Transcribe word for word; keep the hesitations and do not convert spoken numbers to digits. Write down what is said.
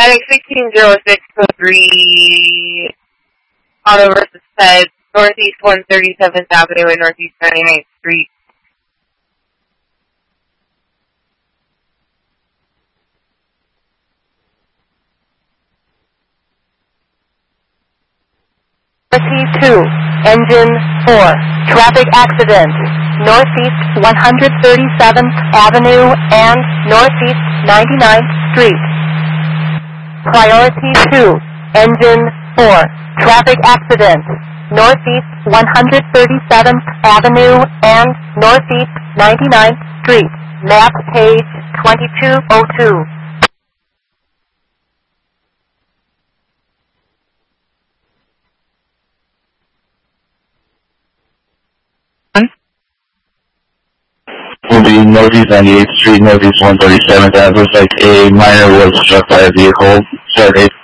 Heading sixteen oh six oh three, auto versus Ted, Northeast one thirty-seventh Avenue and Northeast ninety-ninth Street. T two, engine four, traffic accident, Northeast one thirty-seventh Avenue and Northeast ninety-ninth Street. Priority two, engine four, traffic accident, Northeast one thirty-seventh Avenue and Northeast ninety-ninth Street. Map page twenty-two oh two. Will be Northeast ninety-eighth Street, Northeast one thirty-seventh. That looks like a minor was struck by a vehicle. Start eight